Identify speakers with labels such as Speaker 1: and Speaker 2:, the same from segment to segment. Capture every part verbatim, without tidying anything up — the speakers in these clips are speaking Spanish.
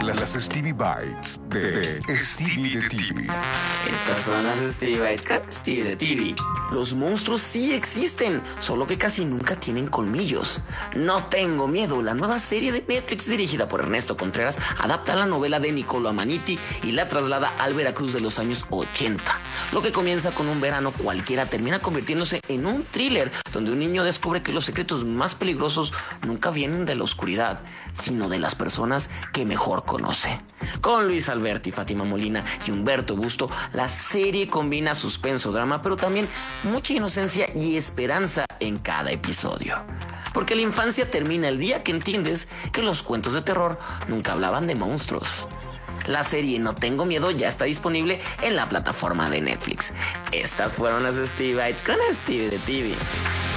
Speaker 1: Las Stevie Bites de Stevie de T V.
Speaker 2: Estas son las Stevie Bites con Stevie de T V. Los monstruos sí existen, solo que casi nunca tienen colmillos. No tengo miedo, la nueva serie de Netflix dirigida por Ernesto Contreras adapta la novela de Niccolo Amaniti y la traslada al Veracruz de los años ochenta. Lo que comienza con un verano cualquiera termina convirtiéndose en un thriller donde un niño descubre que los secretos más peligrosos nunca vienen de la oscuridad, sino de las personas que mejor conoce. Con Luis Alberti, Fátima Molina y Humberto Busto, la serie combina suspenso, drama, pero también mucha inocencia y esperanza en cada episodio. Porque la infancia termina el día que entiendes que los cuentos de terror nunca hablaban de monstruos. La serie No Tengo Miedo ya está disponible en la plataforma de Netflix. Estas fueron las Stevie Bites con Stevie de T V.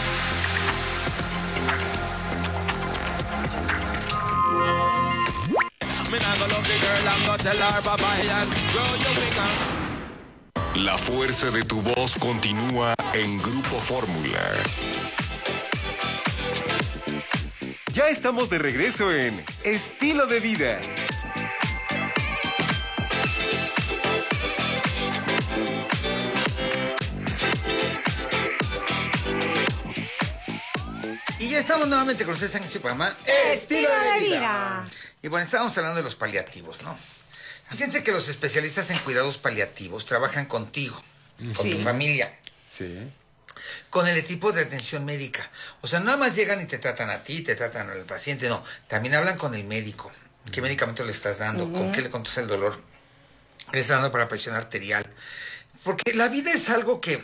Speaker 1: La fuerza de tu voz continúa en Grupo Fórmula. Ya estamos de regreso en Estilo de Vida.
Speaker 3: Y ya estamos nuevamente con ustedes en este programa
Speaker 4: Estilo de Vida.
Speaker 3: Y bueno, estábamos hablando de los paliativos, ¿no? Fíjense que los especialistas en cuidados paliativos trabajan contigo, con
Speaker 4: Sí.
Speaker 3: tu familia,
Speaker 5: Sí.
Speaker 3: con el equipo de atención médica. O sea, nada más llegan y te tratan a ti, te tratan al paciente, no. También hablan con el médico. ¿Qué medicamento le estás dando? Uh-huh. ¿Con qué le controlas el dolor? ¿Qué le estás dando para presión arterial? Porque la vida es algo que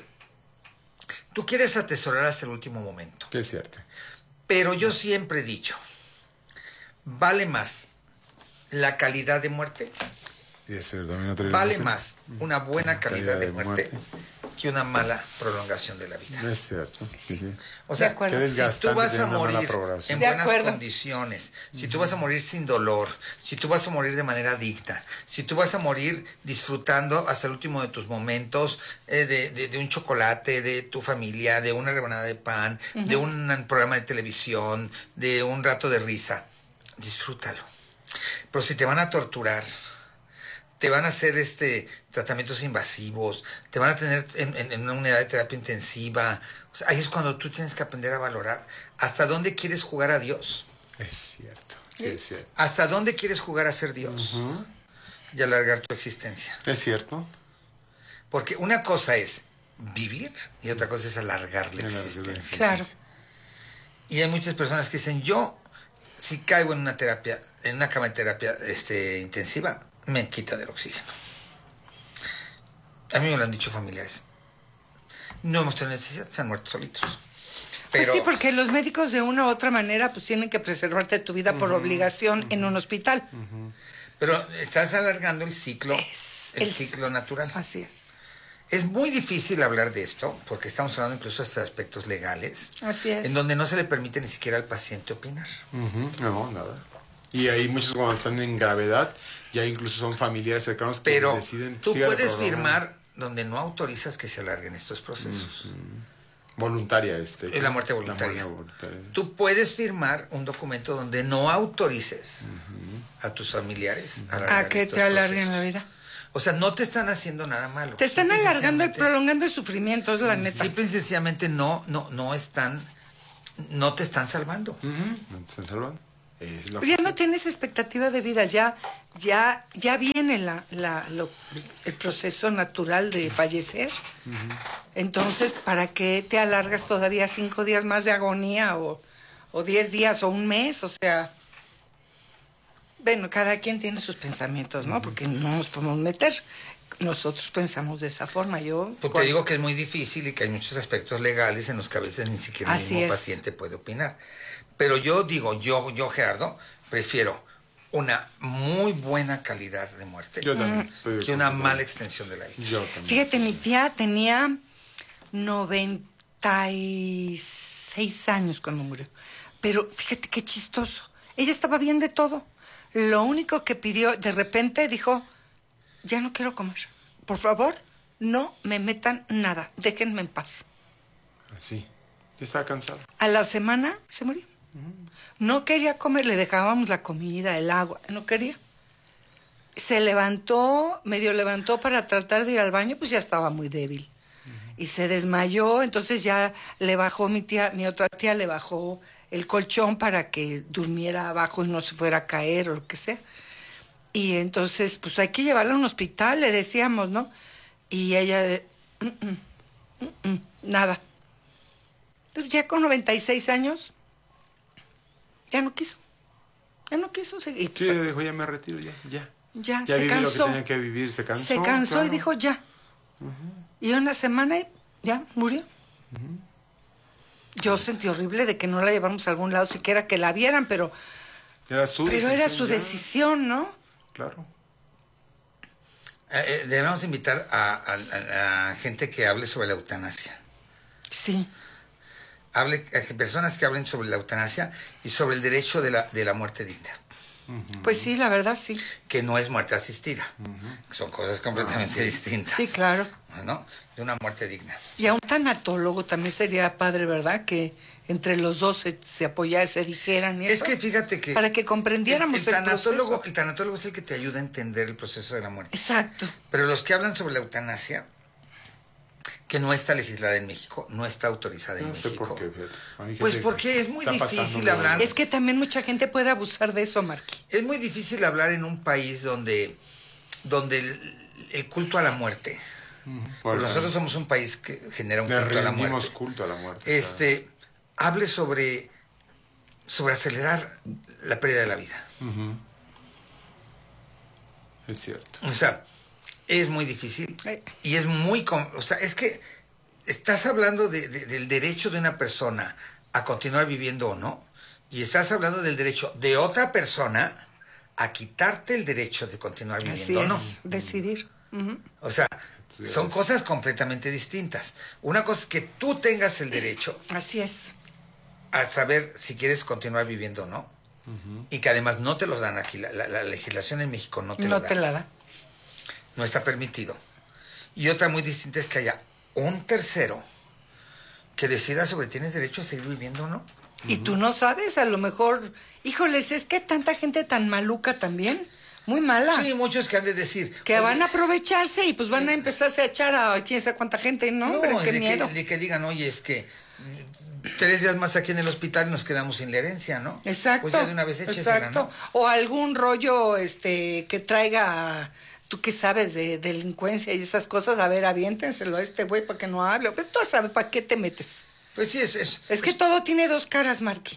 Speaker 3: tú quieres atesorar hasta el último momento.
Speaker 5: Es cierto.
Speaker 3: Pero yo siempre he dicho, vale más la calidad de muerte,
Speaker 5: Yes, el
Speaker 3: vale más una buena calidad, calidad de, de muerte, muerte que una mala prolongación de la vida.
Speaker 5: Es cierto. Sí, sí.
Speaker 3: O sea, si tú vas a morir en buenas condiciones, si tú vas a morir sin dolor, si tú vas a morir de manera digna, si tú vas a morir disfrutando hasta el último de tus momentos eh, de, de, de un chocolate, de tu familia, de una rebanada de pan, uh-huh. de un programa de televisión, de un rato de risa, disfrútalo. Pero si te van a torturar, te van a hacer este tratamientos invasivos, te van a tener en, en, en una unidad de terapia intensiva. O sea, ahí es cuando tú tienes que aprender a valorar hasta dónde quieres jugar a Dios.
Speaker 5: Es cierto, sí, es cierto.
Speaker 3: Hasta dónde quieres jugar a ser Dios uh-huh. y alargar tu existencia.
Speaker 5: Es cierto.
Speaker 3: Porque una cosa es vivir y otra cosa es alargar la existencia.
Speaker 4: Claro.
Speaker 3: Y hay muchas personas que dicen, yo si caigo en una terapia, en una cama de terapia este, intensiva, me quita del oxígeno. A mí me lo han dicho familiares. No hemos tenido necesidad, se han muerto solitos. Pero...
Speaker 4: Pues sí, porque los médicos de una u otra manera pues tienen que preservarte tu vida uh-huh, por obligación uh-huh, en un hospital.
Speaker 3: Uh-huh. Pero estás alargando el ciclo,
Speaker 4: es,
Speaker 3: el
Speaker 4: es,
Speaker 3: ciclo natural.
Speaker 4: Así es.
Speaker 3: Es muy difícil hablar de esto, porque estamos hablando incluso hasta de aspectos legales.
Speaker 4: Así es.
Speaker 3: En donde no se le permite ni siquiera al paciente opinar.
Speaker 5: Uh-huh. No, nada. Y hay muchos cuando están en gravedad, ya incluso son familiares cercanos que
Speaker 3: Pero
Speaker 5: deciden...
Speaker 3: tú puedes firmar donde no autorizas que se alarguen estos procesos.
Speaker 5: Uh-huh. Voluntaria este.
Speaker 3: Es la muerte voluntaria.
Speaker 5: La muerte voluntaria.
Speaker 3: Tú puedes firmar un documento donde no autorices uh-huh. a tus familiares
Speaker 4: uh-huh. a, a que te alarguen la vida.
Speaker 3: O sea, no te están haciendo nada malo.
Speaker 4: Te están alargando y prolongando el sufrimiento, es la neta.
Speaker 3: Simple y sencillamente no, no, no están, no te están salvando.
Speaker 5: Uh-huh. No te están salvando. Es
Speaker 4: Pero ya no tienes expectativa de vida, ya, ya, ya viene la, la, lo, el proceso natural de fallecer. Uh-huh. Entonces, ¿para qué te alargas todavía cinco días más de agonía o, o diez días o un mes? O sea, bueno, cada quien tiene sus pensamientos, ¿no? Uh-huh. Porque no nos podemos meter. Nosotros pensamos de esa forma. Yo
Speaker 3: Porque cuando... digo que es muy difícil y que hay muchos aspectos legales en los que a veces ni siquiera el mismo es. paciente puede opinar. Pero yo digo, yo, yo Gerardo, prefiero una muy buena calidad de muerte
Speaker 5: yo también,
Speaker 3: que una mala extensión de la vida.
Speaker 5: Yo también.
Speaker 4: Fíjate, mi tía tenía noventa y seis años cuando murió. Pero fíjate qué chistoso. Ella estaba bien de todo. Lo único que pidió, de repente dijo, ya no quiero comer. Por favor, no me metan nada. Déjenme en paz.
Speaker 5: Así. Estaba cansado.
Speaker 4: A la semana se murió. Uh-huh. No quería comer, le dejábamos la comida, el agua, no quería. se levantó, medio levantó para tratar de ir al baño, pues ya estaba muy débil. Uh-huh. Y se desmayó, entonces ya le bajó mi tía, mi otra tía le bajó el colchón para que durmiera abajo y no se fuera a caer o lo que sea. Y entonces, pues hay que llevarla a un hospital, le decíamos, ¿no? Y ella, de, mm, mm, mm, mm, nada. Entonces ya con noventa y seis años, ya no quiso. Ya no quiso seguir.
Speaker 5: Sí, dijo, ya me retiro, ya, ya.
Speaker 4: Ya,
Speaker 5: ya
Speaker 4: se
Speaker 5: viví
Speaker 4: cansó.
Speaker 5: Lo que tenía que vivir, se cansó.
Speaker 4: Se cansó
Speaker 5: claro.
Speaker 4: Y dijo, ya. Uh-huh. Y una semana y ya murió. Uh-huh. Yo sentí horrible de que no la lleváramos a algún lado, siquiera que la vieran, pero...
Speaker 5: Era su
Speaker 4: pero
Speaker 5: decisión.
Speaker 4: era su
Speaker 5: ya.
Speaker 4: decisión, ¿no?
Speaker 5: Claro.
Speaker 3: Eh, debemos invitar a, a, a gente que hable sobre la eutanasia.
Speaker 4: Sí.
Speaker 3: Hable, a personas que hablen sobre la eutanasia y sobre el derecho de la, de la muerte digna.
Speaker 4: Uh-huh. Pues sí, la verdad sí.
Speaker 3: Que no es muerte asistida. Uh-huh. Son cosas completamente ah, sí. distintas.
Speaker 4: Sí, claro.
Speaker 3: ¿No? De una muerte digna.
Speaker 4: Y a un tanatólogo también sería padre, ¿verdad? Que entre los dos se, se apoyaran, se dijeran y
Speaker 3: es
Speaker 4: eso.
Speaker 3: Que fíjate que...
Speaker 4: Para que comprendiéramos el, el,
Speaker 3: el tanatólogo,
Speaker 4: proceso.
Speaker 3: El tanatólogo es el que te ayuda a entender el proceso de la muerte.
Speaker 4: Exacto.
Speaker 3: Pero los que hablan sobre la eutanasia, que no está legislada en México, no está autorizada en
Speaker 5: no
Speaker 3: México.
Speaker 5: Sé por qué,
Speaker 3: pues porque es muy difícil hablar.
Speaker 4: Es que también mucha gente puede abusar de eso, Marqui.
Speaker 3: Es muy difícil hablar en un país donde, donde el, el culto a la muerte... Pues nosotros somos un país que genera un culto a la muerte.
Speaker 5: culto a la muerte.
Speaker 3: Este, claro. Hable sobre, sobre acelerar la pérdida de la vida.
Speaker 5: Uh-huh. Es cierto.
Speaker 3: O sea, es muy difícil y es muy... O sea, es que estás hablando de, de, del derecho de una persona a continuar viviendo o no, y estás hablando del derecho de otra persona a quitarte el derecho de continuar viviendo o no.
Speaker 4: Así es, decidir. Uh-huh.
Speaker 3: O sea... Son cosas completamente distintas. Una cosa es que tú tengas el derecho.
Speaker 4: Así es.
Speaker 3: A saber si quieres continuar viviendo o no. Uh-huh. Y que además no te los dan aquí. La, la, la legislación en México no te
Speaker 4: no
Speaker 3: lo da.
Speaker 4: No te la da.
Speaker 3: No está permitido. Y otra muy distinta es que haya un tercero que decida sobre tienes derecho a seguir viviendo o no.
Speaker 4: Y uh-huh. tú no sabes, a lo mejor... Híjoles, es que tanta gente tan maluca también... Muy mala.
Speaker 3: Sí, muchos que han de decir.
Speaker 4: Que van a aprovecharse y pues van a empezarse a echar a quién sabe cuánta gente. No,
Speaker 3: no
Speaker 4: hombre, qué
Speaker 3: de
Speaker 4: miedo.
Speaker 3: Que, de que digan, oye, es que tres días más aquí en el hospital y nos quedamos sin la herencia, ¿no?
Speaker 4: Exacto.
Speaker 3: Pues ya de una vez échesela,
Speaker 4: exacto.
Speaker 3: ¿no?
Speaker 4: O algún rollo este que traiga, tú que sabes de delincuencia y esas cosas, a ver, aviéntenselo a este güey para que no hable. Pues tú sabes para qué te metes.
Speaker 3: Pues sí, es... Es,
Speaker 4: es que
Speaker 3: es,
Speaker 4: todo tiene dos caras, Marqui.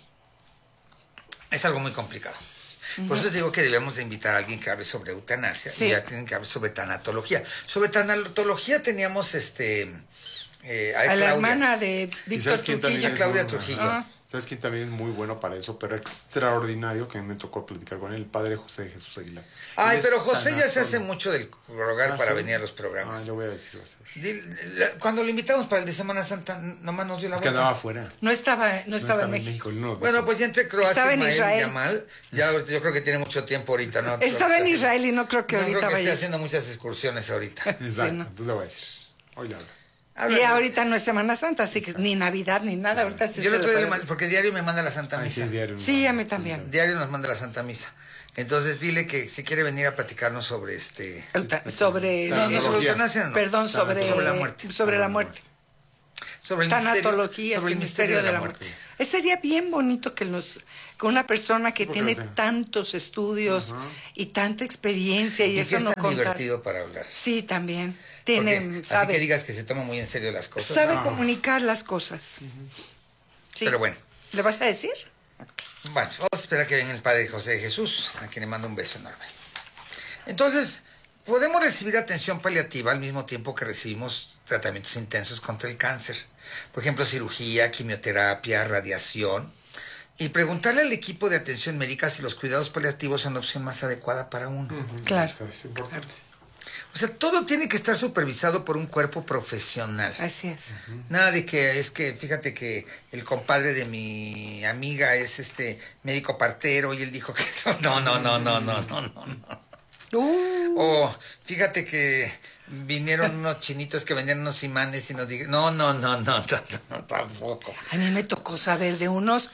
Speaker 3: Es algo muy complicado. Por eso te digo que debemos de invitar a alguien que hable sobre eutanasia. Sí. Y ya tienen que hablar sobre tanatología. Sobre tanatología teníamos este... Eh, a,
Speaker 4: a
Speaker 3: Claudia.
Speaker 4: La hermana de Víctor Trujillo.
Speaker 3: A Claudia Trujillo.
Speaker 5: Ah. ¿Sabes quién también es muy bueno para eso? Pero extraordinario, que me tocó platicar con él, el padre José Jesús Aguilar.
Speaker 3: Ay, pero José ya se hace mucho del rogar ah, para ¿sí? venir a los programas.
Speaker 5: Ah, yo voy a decir.
Speaker 3: Cuando lo invitamos para el de Semana Santa, nomás nos dio la
Speaker 5: es
Speaker 3: vuelta.
Speaker 5: que andaba afuera.
Speaker 4: No estaba, no
Speaker 5: no
Speaker 4: estaba,
Speaker 5: estaba
Speaker 4: en México.
Speaker 5: México no,
Speaker 3: bueno, pues ya entre Croacia
Speaker 4: y
Speaker 3: Ismael Yamal, ya yo creo que tiene mucho tiempo ahorita, ¿no?
Speaker 4: Estaba en Israel y no creo que
Speaker 3: no
Speaker 4: ahorita
Speaker 3: creo que
Speaker 4: vaya.
Speaker 3: esté haciendo muchas excursiones ahorita.
Speaker 5: Exacto, sí, ¿no? Tú le voy a decir. Oye, habla.
Speaker 4: Y ahorita no es Semana Santa, así que ni Navidad ni nada. Claro. Ahorita sí
Speaker 3: yo lo estoy le mando, porque diario me manda la Santa Misa.
Speaker 5: Ay, sí, diario
Speaker 4: sí, a mí también.
Speaker 3: Diario nos manda la Santa Misa. Entonces dile que si quiere venir a platicarnos sobre este...
Speaker 4: Sobre...
Speaker 3: No, no, sobre eutanasia, no.
Speaker 4: Perdón, sobre...
Speaker 3: Sobre la muerte.
Speaker 4: Sobre la muerte.
Speaker 3: Sobre el
Speaker 4: tanatología,
Speaker 3: misterio, sobre el misterio de la, de la muerte. muerte.
Speaker 4: Eh, sería bien bonito que nos... Con una persona que sí, tiene te... tantos estudios uh-huh. y tanta experiencia y, y eso no contar.
Speaker 3: Es divertido para hablar.
Speaker 4: Sí, también. Tiene,
Speaker 3: porque,
Speaker 4: sabe,
Speaker 3: así que digas que se toma muy en serio las cosas.
Speaker 4: Sabe
Speaker 3: no.
Speaker 4: comunicar las cosas. Uh-huh. Sí.
Speaker 3: Pero bueno.
Speaker 4: ¿Le vas a decir?
Speaker 3: Bueno, vamos a esperar que venga el Padre José de Jesús, a quien le mando un beso enorme. Entonces, podemos recibir atención paliativa al mismo tiempo que recibimos tratamientos intensos contra el cáncer. Por ejemplo, cirugía, quimioterapia, radiación. Y preguntarle al equipo de atención médica si los cuidados paliativos son la opción más adecuada para uno.
Speaker 5: Uh-huh.
Speaker 4: Claro.
Speaker 5: Eso es importante.
Speaker 3: O sea, todo tiene que estar supervisado por un cuerpo profesional.
Speaker 4: Así es.
Speaker 3: Uh-huh. Nada de que es que, fíjate que el compadre de mi amiga es este médico partero y él dijo que no, no, no, no, no, no, no, no.
Speaker 4: Uh.
Speaker 3: O fíjate que vinieron unos chinitos que vendían unos imanes y nos dijeron, no, no, no, no, no, no, tampoco.
Speaker 4: A mí me tocó saber de unos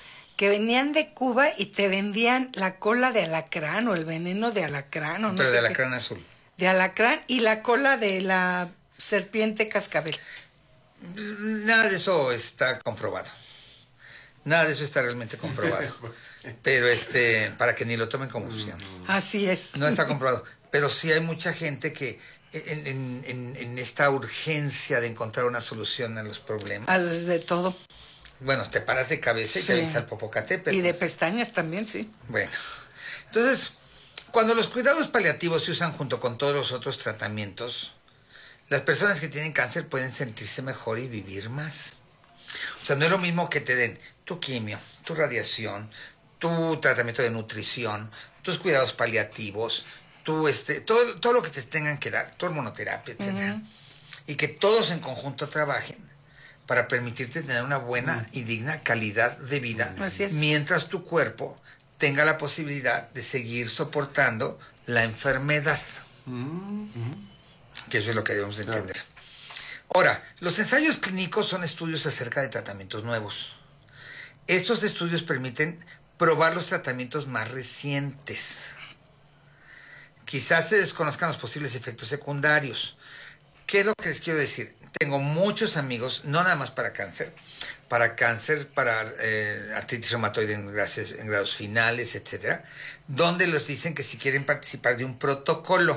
Speaker 4: que venían de Cuba y te vendían la cola de alacrán o el veneno de alacrán. O no
Speaker 3: Pero
Speaker 4: sé
Speaker 3: de
Speaker 4: qué.
Speaker 3: alacrán azul.
Speaker 4: De alacrán y la cola de la serpiente cascabel.
Speaker 3: Nada de eso está comprobado. Nada de eso está realmente comprobado. Pero este, para que ni lo tomen como opción.
Speaker 4: Así es.
Speaker 3: No está comprobado. Pero sí hay mucha gente que en, en, en, en esta urgencia de encontrar una solución a los problemas.
Speaker 4: Ah, de todo.
Speaker 3: Bueno, te paras de cabeza y
Speaker 4: Sí.
Speaker 3: te vienes al Popocatépetl.
Speaker 4: Y de pestañas también, sí.
Speaker 3: Bueno, entonces, cuando los cuidados paliativos se usan junto con todos los otros tratamientos, las personas que tienen cáncer pueden sentirse mejor y vivir más. O sea, no es lo mismo que te den tu quimio, tu radiación, tu tratamiento de nutrición, tus cuidados paliativos, tu este, todo, todo lo que te tengan que dar, tu hormonoterapia, etcétera, uh-huh. y que todos en conjunto trabajen para permitirte tener una buena uh-huh. y digna calidad de vida, mientras tu cuerpo tenga la posibilidad de seguir soportando la enfermedad. Uh-huh. Que eso es lo que debemos de entender. Claro. Ahora, los ensayos clínicos son estudios acerca de tratamientos nuevos. Estos estudios permiten probar los tratamientos más recientes. Quizás se desconozcan los posibles efectos secundarios. ¿Qué es lo que les quiero decir? Tengo muchos amigos, no nada más para cáncer, para cáncer, para eh, artritis reumatoide en, gracias, en grados finales, etcétera, donde les dicen que si quieren participar de un protocolo.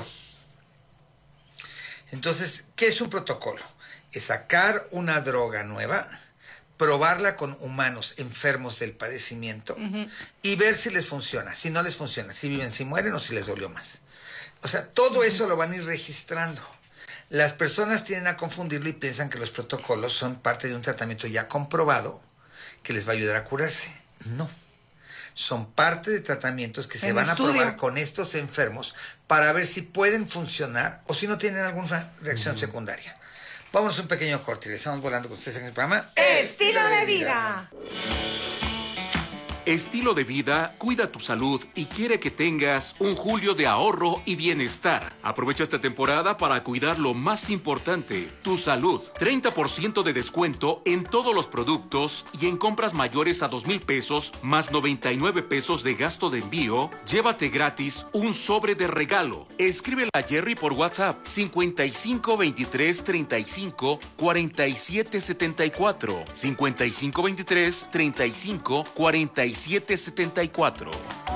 Speaker 3: Entonces, ¿qué es un protocolo? Es sacar una droga nueva, probarla con humanos enfermos del padecimiento uh-huh. y ver si les funciona. Si no les funciona, si viven, si mueren o si les dolió más. O sea, todo uh-huh. eso lo van a ir registrando. Las personas tienden a confundirlo y piensan que los protocolos son parte de un tratamiento ya comprobado que les va a ayudar a curarse. No. Son parte de tratamientos que se van a probar con estos enfermos para ver si pueden funcionar o si no tienen alguna reacción uh-huh. secundaria. Vamos a un pequeño corte y estamos volando con ustedes en el programa
Speaker 4: Estilo de Vida.
Speaker 6: Estilo de Vida cuida tu salud y quiere que tengas un julio de ahorro y bienestar. Aprovecha esta temporada para cuidar lo más importante, tu salud. treinta por ciento de descuento en todos los productos y en compras mayores a dos mil pesos más noventa y nueve pesos de gasto de envío. Llévate gratis un sobre de regalo. Escríbele a Jerry por WhatsApp cincuenta y cinco veintitrés treinta y cinco cuarenta y siete setenta y cuatro. cincuenta y cinco veintitrés treinta y cinco cuarenta y siete setenta y cuatro.